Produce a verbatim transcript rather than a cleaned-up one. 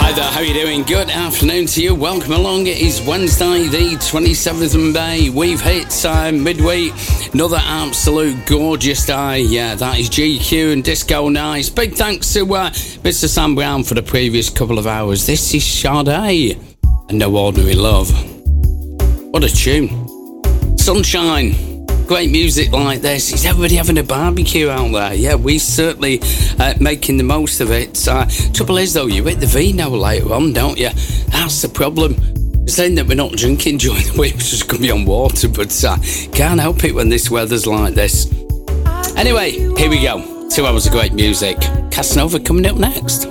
How are you doing? Good afternoon to you. Welcome along. It is Wednesday, the twenty-seventh of May. We've hit uh, midweek. Another absolute gorgeous day. Yeah, that is G Q and Disco Nice. Big thanks to uh, Mister Sam Brown for the previous couple of hours. This is Sade and No Ordinary Love. What a tune. Sunshine. Great music like this. Is everybody having a barbecue out there? Yeah, we certainly uh, making the most of it. Uh, trouble is though, you hit the vino later on, don't you? That's the problem. Saying that we're not drinking during the week, we're just going to be on water, but uh, can't help it when this weather's like this. Anyway, here we go. Two hours of great music. Casanova coming up next.